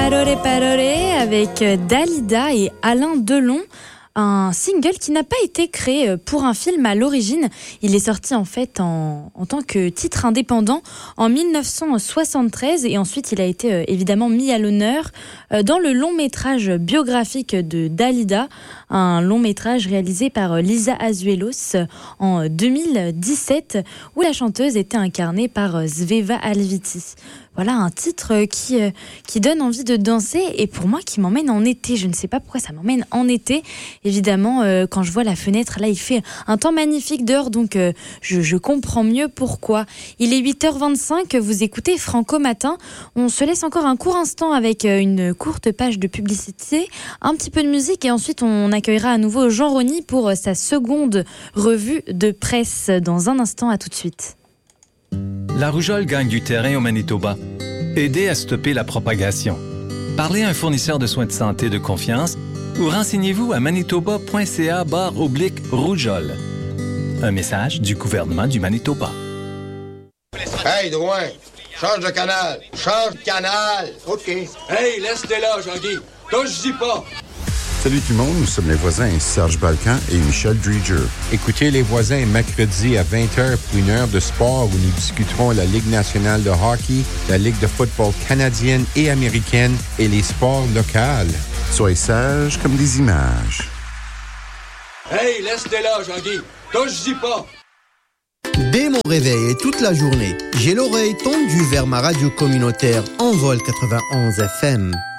Parole avec Dalida et Alain Delon. Un single qui n'a pas été créé pour un film à l'origine. Il est sorti en fait en tant que titre indépendant en 1973 et ensuite il a été évidemment mis à l'honneur dans le long métrage biographique de Dalida, un long métrage réalisé par Lisa Azuelos en 2017 où la chanteuse était incarnée par Zveva Alviti. Voilà un titre qui donne envie de danser et pour moi qui m'emmène en été. Je ne sais pas pourquoi ça m'emmène en été. Évidemment, quand je vois la fenêtre, là, il fait un temps magnifique dehors, donc je comprends mieux pourquoi. Il est 8h25, vous écoutez Franco Matin. On se laisse encore un court instant avec une courte page de publicité, un petit peu de musique et ensuite on accueillera à nouveau Jean Rony pour sa seconde revue de presse. Dans un instant, à tout de suite. La rougeole gagne du terrain au Manitoba. Aidez à stopper la propagation. Parlez à un fournisseur de soins de santé de confiance ou renseignez-vous à manitoba.ca/rougeole. Un message du gouvernement du Manitoba. Hey, Drouin, change de canal. Change de canal. OK. Hey, laisse-les là, Jean-Guy. Touche-y pas. Salut tout le monde, nous sommes les voisins Serge Balkan et Michel Dreger. Écoutez les voisins mercredi à 20h pour une heure de sport où nous discuterons la Ligue nationale de hockey, la Ligue de football canadienne et américaine et les sports locaux. Soyez sages comme des images. Hey, laisse-les là, Jean-Guy. Touche-y pas. Dès mon réveil et toute la journée, j'ai l'oreille tendue vers ma radio communautaire Envol 91 FM.